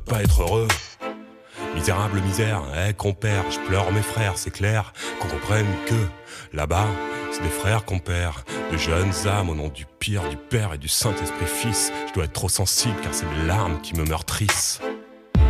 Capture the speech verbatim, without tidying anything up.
Pas être heureux. Misérable misère, eh compère, je pleure mes frères, c'est clair qu'on comprenne que là-bas, c'est des frères qu'on perd, de jeunes âmes au nom du pire, du Père et du Saint-Esprit Fils. Je dois être trop sensible car c'est mes larmes qui me meurtrissent.